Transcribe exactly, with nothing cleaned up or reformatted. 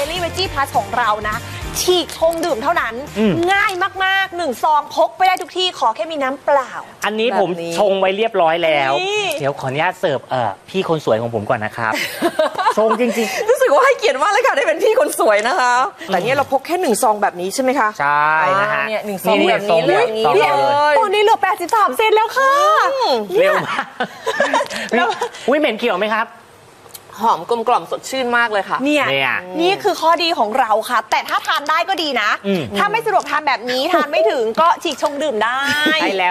Daily Veggie Plus ของเรานะฉีกชงดื่มเท่านั้นง่ายมากๆหนึ่งซองพกไปได้ทุกที่ขอแค่มีน้ำเปล่าอันนี้ผมชงไว้เรียบร้อยแล้วเดี๋ยวขออนุญาตเสิร์ฟเอ่อพี่คนสวยของผมก่อนนะครับชงจริงๆรู้สึกว่าให้เกียรติมากเลยค่ะได้เป็นพี่คนสวยนะคะแต่เนี่ยเราพกแค่หนึ่งซองแบบนี้ใช่ไหมคะใช่นะฮะเนี่ยหนึ่งซองแบบนี้เลยอย่างนี้เลยตอนนี้เหลือแปดสิบสามเซนแล้วค่ะเร็วมากอุ้ยเหม็นเขียวไหมครับหอมกลมกล่อมสดชื่นมากเลยค่ะเนี่ยนี่คือข้อดีของเราค่ะแต่ถ้าทานได้ก็ดีนะถ้าไม่สะดวกทานแบบนี้ทานไม่ถึงก็ฉีกชงดื่มได้